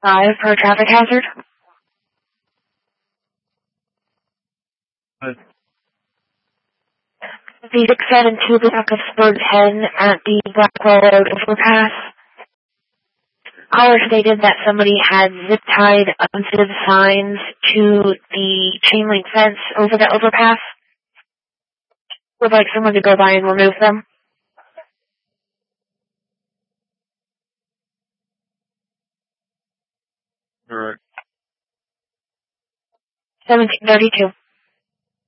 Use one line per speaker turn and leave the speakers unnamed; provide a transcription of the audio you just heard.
5 for a traffic hazard. The 672 block of Spur 10 at the Blackwell Road overpass. Caller stated that somebody had zip-tied offensive signs to the chain link fence over the overpass. Would like someone to go by and remove them.
All right.
1732.